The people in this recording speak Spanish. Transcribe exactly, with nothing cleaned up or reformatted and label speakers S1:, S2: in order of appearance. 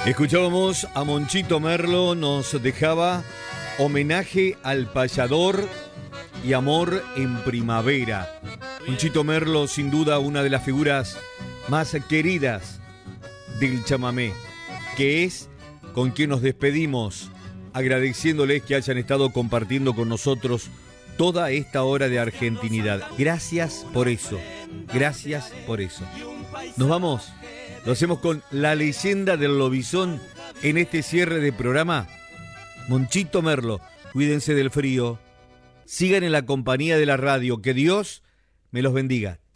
S1: Escuchábamos a Monchito Merlo, nos dejaba Homenaje al Payador y Amor en Primavera. Monchito Merlo, sin duda, una de las figuras más queridas del chamamé, que es con quien nos despedimos, agradeciéndoles que hayan estado compartiendo con nosotros toda esta hora de argentinidad. Gracias por eso, gracias por eso. Nos vamos, lo hacemos con la leyenda del lobizón en este cierre de programa. Monchito Merlo, cuídense del frío, sigan en la compañía de la radio, que Dios me los bendiga.